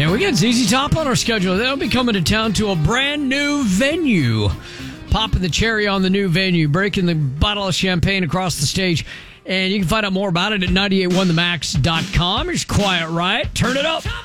Yeah, we got ZZ Top on our schedule. They'll be coming to town to a brand new venue. Popping the cherry on the new venue, breaking the bottle of champagne across the stage. And you can find out more about it at 981themax.com. Here's Quiet Riot. Turn it up.